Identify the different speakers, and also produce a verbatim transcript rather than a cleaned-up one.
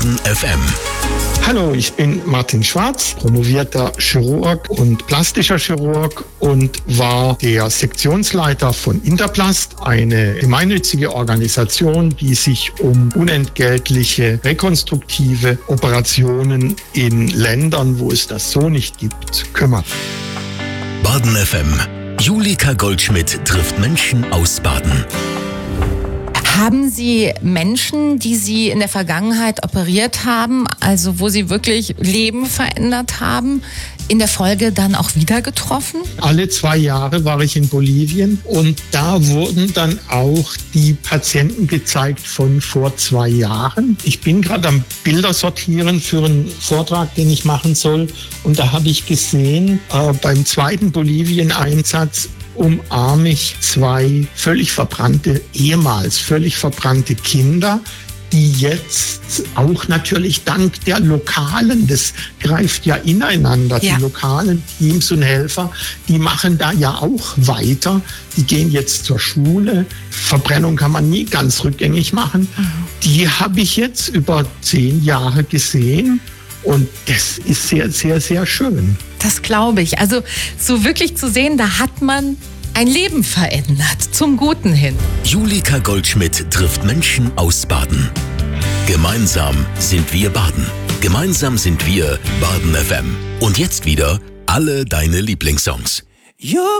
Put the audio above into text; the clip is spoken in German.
Speaker 1: Baden F M.
Speaker 2: Hallo, ich bin Martin Schwarz, promovierter Chirurg und plastischer Chirurg und war der Sektionsleiter von Interplast, eine gemeinnützige Organisation, die sich um unentgeltliche rekonstruktive Operationen in Ländern, wo es das so nicht gibt, kümmert.
Speaker 1: Baden F M. Julika Goldschmidt trifft Menschen aus Baden.
Speaker 3: Haben Sie Menschen, die Sie in der Vergangenheit operiert haben, also wo Sie wirklich Leben verändert haben, in der Folge dann auch wieder getroffen?
Speaker 2: Alle zwei Jahre war ich in Bolivien und da wurden dann auch die Patienten gezeigt von vor zwei Jahren. Ich bin gerade am Bilder sortieren für einen Vortrag, den ich machen soll, und da habe ich gesehen, äh, beim zweiten Bolivien-Einsatz umarme ich zwei völlig verbrannte, ehemals völlig verbrannte Kinder, die jetzt auch natürlich dank der Lokalen, das greift ja ineinander, ja. Die lokalen Teams und Helfer, die machen da ja auch weiter. Die gehen jetzt zur Schule. Verbrennung kann man nie ganz rückgängig machen. Mhm. Die habe ich jetzt über zehn Jahre gesehen. Und das ist sehr, sehr, sehr schön.
Speaker 3: Das glaube ich. Also so wirklich zu sehen, da hat man ein Leben verändert, zum Guten hin.
Speaker 1: Julika Goldschmidt trifft Menschen aus Baden. Gemeinsam sind wir Baden. Gemeinsam sind wir Baden F M. Und jetzt wieder alle deine Lieblingssongs.